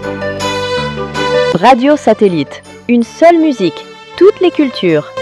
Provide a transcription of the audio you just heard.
Radio Satellite, une seule musique, toutes les cultures.